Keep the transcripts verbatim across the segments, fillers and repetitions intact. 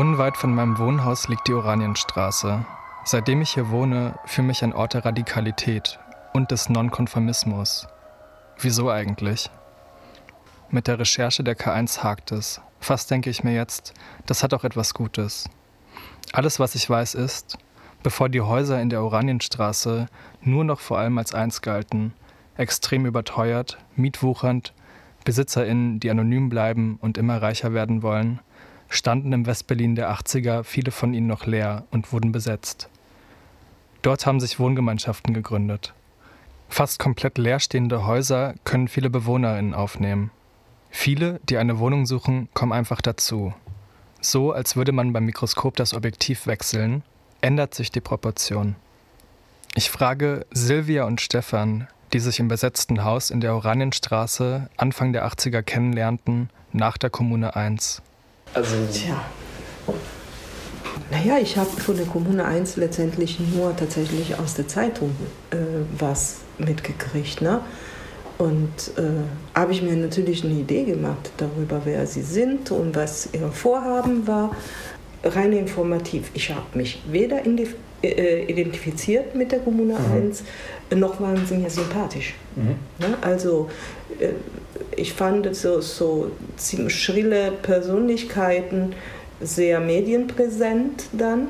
Unweit von meinem Wohnhaus liegt die Oranienstraße. Seitdem ich hier wohne, fühle mich ein Ort der Radikalität und des Nonkonformismus. Wieso eigentlich? Mit der Recherche der K eins hakt es. Fast denke ich mir jetzt, das hat auch etwas Gutes. Alles, was ich weiß, ist, bevor die Häuser in der Oranienstraße nur noch vor allem als eins galten, extrem überteuert, mietwuchernd, BesitzerInnen, die anonym bleiben und immer reicher werden wollen, standen im Westberlin der achtziger viele von ihnen noch leer und wurden besetzt. Dort haben sich Wohngemeinschaften gegründet. Fast komplett leerstehende Häuser können viele BewohnerInnen aufnehmen. Viele, die eine Wohnung suchen, kommen einfach dazu. So, als würde man beim Mikroskop das Objektiv wechseln, ändert sich die Proportion. Ich frage Silvia und Stefan, die sich im besetzten Haus in der Oranienstraße Anfang der achtziger kennenlernten, nach der Kommune eins. Also, Tja. Naja, ich habe von der Kommune eins letztendlich nur tatsächlich aus der Zeitung äh, was mitgekriegt. Ne? Und äh, habe ich mir natürlich eine Idee gemacht darüber, wer sie sind und was ihr Vorhaben war. Rein informativ. Ich habe mich weder äh, identifiziert mit der Kommune mhm. eins, noch waren sie mir sympathisch. Mhm. Ne? Also äh, ich fand so, so ziemlich schrille Persönlichkeiten, sehr medienpräsent dann.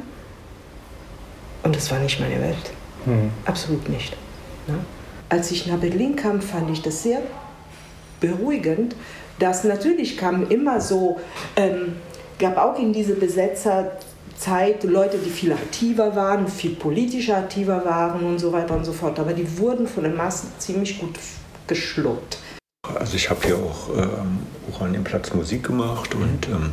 Und das war nicht meine Welt. Mhm. Absolut nicht. Ne? Als ich nach Berlin kam, fand ich das sehr beruhigend, dass natürlich kamen immer so, ähm, gab auch in dieser Besetzerzeit Leute, die viel aktiver waren, viel politischer aktiver waren und so weiter und so fort. Aber die wurden von der Masse ziemlich gut geschluckt. Also ich habe hier auch äh, am Oranienplatz Musik gemacht und ähm,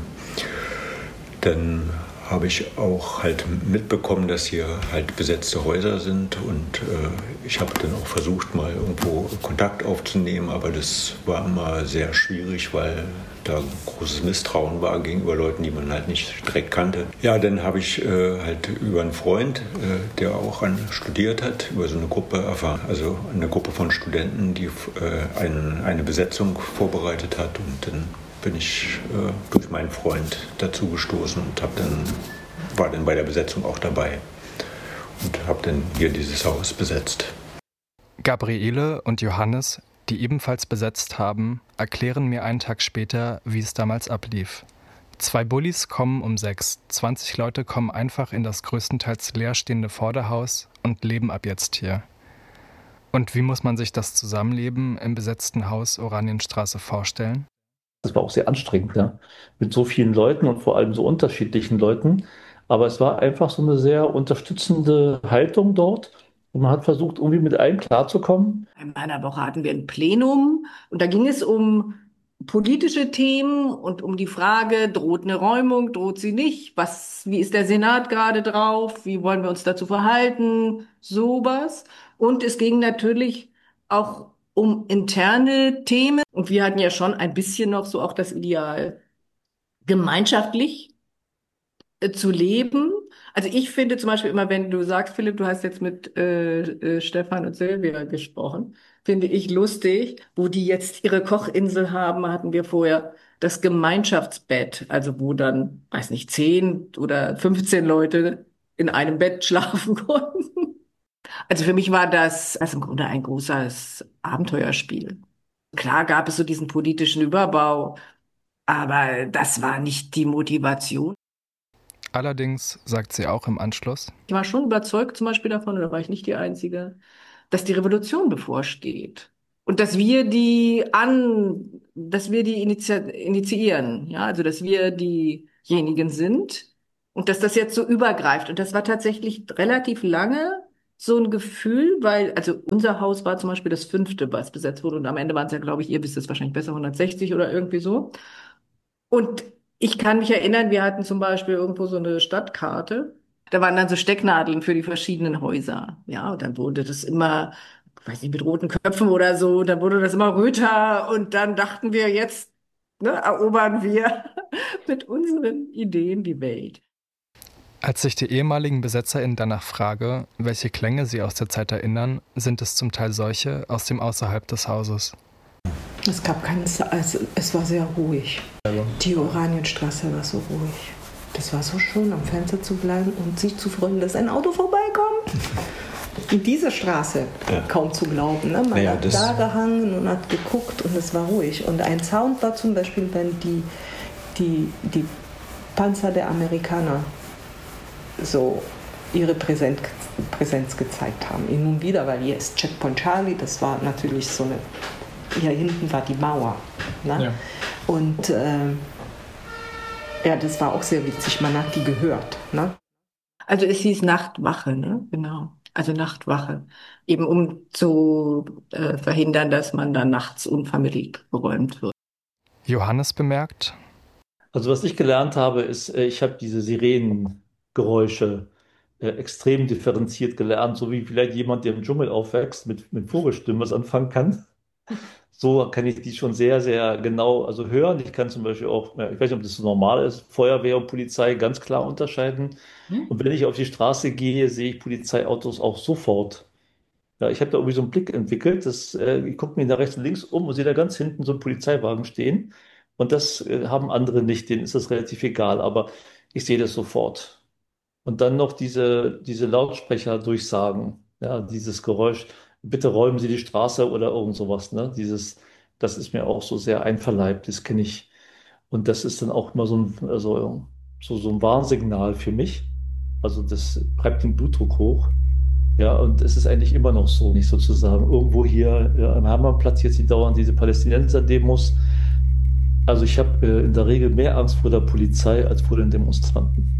dann habe ich auch halt mitbekommen, dass hier halt besetzte Häuser sind und äh, ich habe dann auch versucht, mal irgendwo Kontakt aufzunehmen, aber das war immer sehr schwierig, weil da großes Misstrauen war gegenüber Leuten, die man halt nicht direkt kannte. Ja, dann habe ich äh, halt über einen Freund, äh, der auch an, studiert hat, über so eine Gruppe erfahren, also eine Gruppe von Studenten, die äh, ein, eine Besetzung vorbereitet hat und dann bin ich äh, durch meinen Freund dazu gestoßen und hab dann, war dann bei der Besetzung auch dabei und habe dann hier dieses Haus besetzt. Gabriele und Johannes, die ebenfalls besetzt haben, erklären mir einen Tag später, wie es damals ablief. Zwei Bullis kommen um sechs, zwanzig Leute kommen einfach in das größtenteils leerstehende Vorderhaus und leben ab jetzt hier. Und wie muss man sich das Zusammenleben im besetzten Haus Oranienstraße vorstellen? Das war auch sehr anstrengend, ja, mit so vielen Leuten und vor allem so unterschiedlichen Leuten. Aber es war einfach so eine sehr unterstützende Haltung dort. Und man hat versucht, irgendwie mit allen klarzukommen. In einer Woche hatten wir ein Plenum und da ging es um politische Themen und um die Frage, droht eine Räumung, droht sie nicht? Was, wie ist der Senat gerade drauf? Wie wollen wir uns dazu verhalten? Sowas. Und es ging natürlich auch um interne Themen. Und wir hatten ja schon ein bisschen noch so auch das Ideal, gemeinschaftlich äh, zu leben. Also ich finde zum Beispiel immer, wenn du sagst, Philipp, du hast jetzt mit äh, äh, Stefan und Silvia gesprochen, finde ich lustig, wo die jetzt ihre Kochinsel haben, hatten wir vorher das Gemeinschaftsbett, also wo dann, weiß nicht, zehn oder fünfzehn Leute in einem Bett schlafen konnten. Also für mich war das also im Grunde ein großes Abenteuerspiel. Klar gab es so diesen politischen Überbau, aber das war nicht die Motivation. Allerdings sagt sie auch im Anschluss: Ich war schon überzeugt zum Beispiel davon, oder war ich nicht die Einzige, dass die Revolution bevorsteht. Und dass wir die an, dass wir die initia- initiieren, ja, also dass wir diejenigen sind und dass das jetzt so übergreift. Und das war tatsächlich relativ lange so ein Gefühl, weil, also unser Haus war zum Beispiel das fünfte, was besetzt wurde. Und am Ende waren es ja, glaube ich, ihr wisst es wahrscheinlich besser, hundertsechzig oder irgendwie so. Und ich kann mich erinnern, wir hatten zum Beispiel irgendwo so eine Stadtkarte. Da waren dann so Stecknadeln für die verschiedenen Häuser. Ja, und dann wurde das immer, weiß nicht, mit roten Köpfen oder so, dann wurde das immer röter und dann dachten wir, jetzt ne, erobern wir mit unseren Ideen die Welt. Als ich die ehemaligen BesetzerInnen danach frage, welche Klänge sie aus der Zeit erinnern, sind es zum Teil solche aus dem Außerhalb des Hauses. Es gab keine, also es war sehr ruhig. Die Oranienstraße war so ruhig. das war so schön, am Fenster zu bleiben und sich zu freuen, dass ein Auto vorbeikommt. In dieser Straße, ja. Kaum zu glauben. Ne? Man naja, hat da gehangen und hat geguckt und es war ruhig. Und ein Sound war zum Beispiel, wenn die, die, die Panzer der Amerikaner so ihre Präsenz, Präsenz gezeigt haben. Hin und wieder, weil jetzt Checkpoint Charlie, das war natürlich so eine, hier hinten war die Mauer. Ne? Ja. Und äh, ja, das war auch sehr witzig, man hat die gehört. Ne? Also es hieß Nachtwache, ne? Genau. Also Nachtwache, eben um zu äh, verhindern, dass man dann nachts unvermittelt geräumt wird. Johannes bemerkt: Also was ich gelernt habe, ist, ich habe diese Sirenengeräusche äh, extrem differenziert gelernt, so wie vielleicht jemand, der im Dschungel aufwächst, mit, mit Vogelstimmen was anfangen kann. So kann ich die schon sehr, sehr genau also hören. Ich kann zum Beispiel auch, ich weiß nicht, ob das so normal ist, Feuerwehr und Polizei ganz klar unterscheiden. Hm? Und wenn ich auf die Straße gehe, sehe ich Polizeiautos auch sofort. Ja, ich habe da irgendwie so einen Blick entwickelt. Das, äh, ich gucke mir da rechts und links um und sehe da ganz hinten so einen Polizeiwagen stehen. Und das äh, haben andere nicht, denen ist das relativ egal, aber ich sehe das sofort. Und dann noch diese, diese Lautsprecherdurchsagen, ja, dieses Geräusch, bitte räumen Sie die Straße oder irgend sowas, ne? Dieses, das ist mir auch so sehr einverleibt, das kenne ich. Und das ist dann auch immer so ein, also, so, so ein Warnsignal für mich. Also das treibt den Blutdruck hoch. Ja, und es ist eigentlich immer noch so, nicht sozusagen. Irgendwo hier ja, am Hermannplatz jetzt die dauernd diese Palästinenser-Demos. Also ich habe äh, in der Regel mehr Angst vor der Polizei als vor den Demonstranten.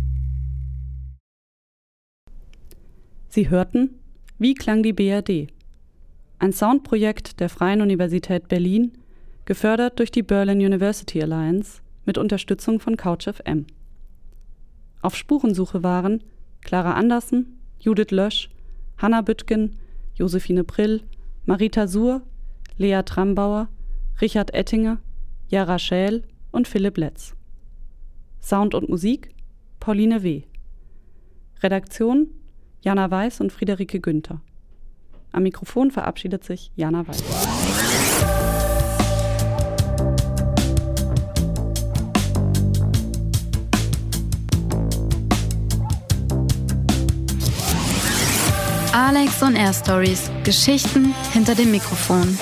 Sie hörten Wie klang die B R D? Ein Soundprojekt der Freien Universität Berlin, gefördert durch die Berlin University Alliance mit Unterstützung von Couch F M. Auf Spurensuche waren Clara Andersen, Judith Lösch, Hanna Büttgen, Josephine Prill, Marita Suhr, Lea Trambauer, Richard Ettinger, Jara Schäl und Philipp Letz. Sound und Musik Pauline W. Redaktion Jana Weiß und Friederike Günther. Am Mikrofon verabschiedet sich Jana Weiß. Alex on Air Stories. Geschichten hinter dem Mikrofon.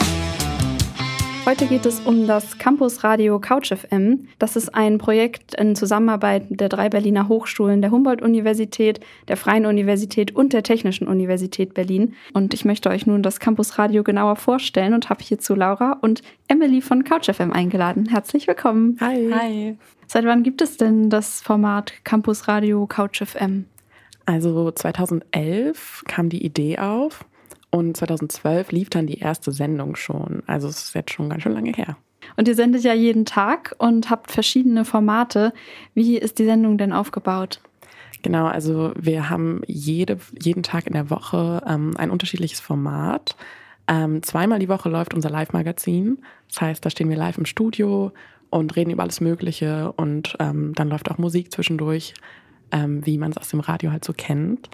Heute geht es um das Campusradio Couch F M. Das ist ein Projekt in Zusammenarbeit der drei Berliner Hochschulen, der Humboldt-Universität, der Freien Universität und der Technischen Universität Berlin. Und ich möchte euch nun das Campusradio genauer vorstellen und habe hierzu Laura und Emily von Couch F M eingeladen. Herzlich willkommen. Hi. Hi. Seit wann gibt es denn das Format Campusradio Couch F M? Also zweitausendelf kam die Idee auf. Und zweitausendzwölf lief dann die erste Sendung schon. Also es ist jetzt schon ganz schön lange her. Und ihr sendet ja jeden Tag und habt verschiedene Formate. Wie ist die Sendung denn aufgebaut? Genau, also wir haben jede, jeden Tag in der Woche ähm, ein unterschiedliches Format. Ähm, zweimal die Woche läuft unser Live-Magazin. Das heißt, da stehen wir live im Studio und reden über alles Mögliche. Und ähm, dann läuft auch Musik zwischendurch, ähm, wie man es aus dem Radio halt so kennt.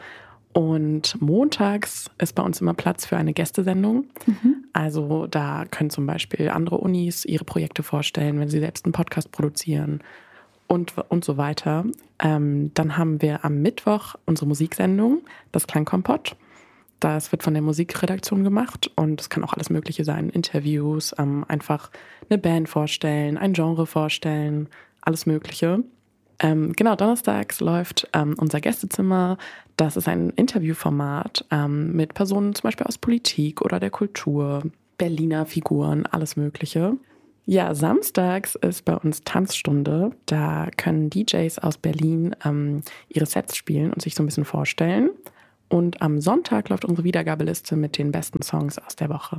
Und montags ist bei uns immer Platz für eine Gästesendung. Mhm. Also da können zum Beispiel andere Unis ihre Projekte vorstellen, wenn sie selbst einen Podcast produzieren und, und so weiter. Ähm, dann haben wir am Mittwoch unsere Musiksendung, das Klangkompott. Das wird von der Musikredaktion gemacht und es kann auch alles Mögliche sein. Interviews, ähm, einfach eine Band vorstellen, ein Genre vorstellen, alles Mögliche. Ähm, genau, donnerstags läuft ähm, unser Gästezimmer. Das ist ein Interviewformat ähm, mit Personen zum Beispiel aus Politik oder der Kultur, Berliner Figuren, alles Mögliche. Ja, samstags ist bei uns Tanzstunde. Da können D Js aus Berlin ähm, ihre Sets spielen und sich so ein bisschen vorstellen. Und am Sonntag läuft unsere Wiedergabeliste mit den besten Songs aus der Woche.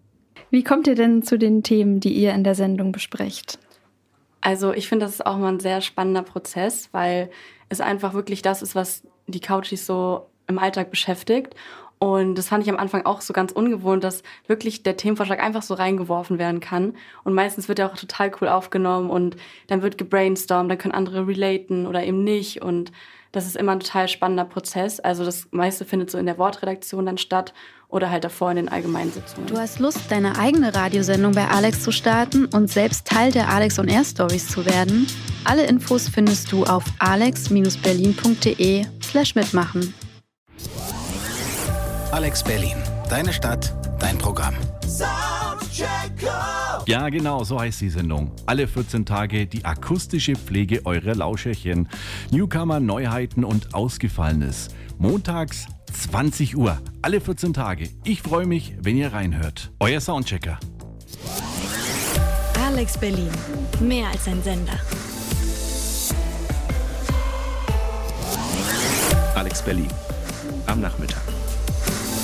Wie kommt ihr denn zu den Themen, die ihr in der Sendung besprecht? Also ich finde, das ist auch mal ein sehr spannender Prozess, weil es einfach wirklich das ist, was die Couchies so im Alltag beschäftigt. Und das fand ich am Anfang auch so ganz ungewohnt, dass wirklich der Themenvorschlag einfach so reingeworfen werden kann. Und meistens wird er auch total cool aufgenommen und dann wird gebrainstormt, dann können andere relaten oder eben nicht. Und das ist immer ein total spannender Prozess. Also das meiste findet so in der Wortredaktion dann statt oder halt davor in den Allgemeinsitzungen. Du hast Lust, deine eigene Radiosendung bei Alex zu starten und selbst Teil der Alex on Air Stories zu werden? Alle Infos findest du auf alex berlin punkt de slash mitmachen. Alex Berlin. Deine Stadt, dein Programm. Ja, genau, so heißt die Sendung. Alle vierzehn Tage die akustische Pflege eurer Lauscherchen. Newcomer, Neuheiten und Ausgefallenes. Montags zwanzig Uhr. Alle vierzehn Tage. Ich freue mich, wenn ihr reinhört. Euer Soundchecker. Alex Berlin. Mehr als ein Sender. Alex Berlin. Am Nachmittag.